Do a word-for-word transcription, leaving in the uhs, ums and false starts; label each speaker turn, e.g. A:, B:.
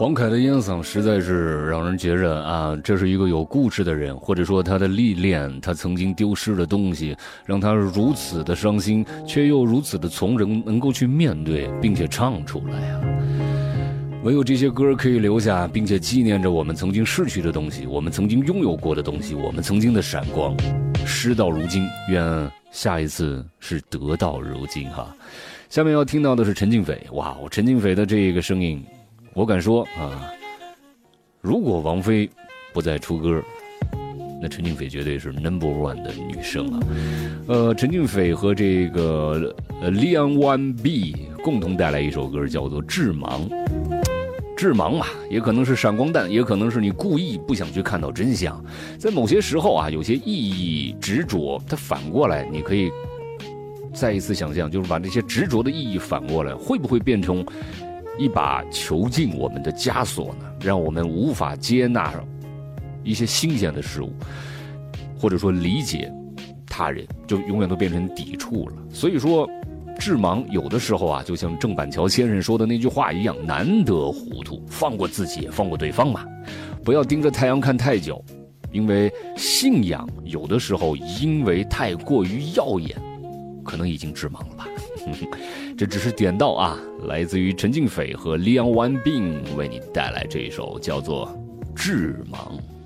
A: 黄凯的烟嗓实在是让人觉着啊，这是一个有故事的人，或者说他的历练，他曾经丢失的东西，让他如此的伤心，却又如此的从容，能够去面对，并且唱出来啊。唯有这些歌可以留下，并且纪念着我们曾经逝去的东西，我们曾经拥有过的东西，我们曾经的闪光。事到如今，愿下一次是得到如今哈。下面要听到的是陈静斐，哇，陈静斐的这个声音。我敢说啊，如果王菲不再出歌，那陈静斐绝对是 number one 的女生啊。呃，陈静斐和这个呃 Leon One B 共同带来一首歌，叫做《致盲》。致盲嘛，也可能是闪光弹，也可能是你故意不想去看到真相。在某些时候啊，有些意义执着，它反过来，你可以再一次想象，就是把这些执着的意义反过来，会不会变成一把囚禁我们的枷锁呢？让我们无法接纳一些新鲜的事物，或者说理解他人，就永远都变成抵触了。所以说致盲有的时候啊，就像郑板桥先生说的那句话一样，难得糊涂，放过自己也放过对方嘛。不要盯着太阳看太久，因为信仰有的时候因为太过于耀眼，可能已经致盲了吧。这只是点到啊，来自于陈静斐和 Leon One Bin 为你带来这一首叫做《致盲》。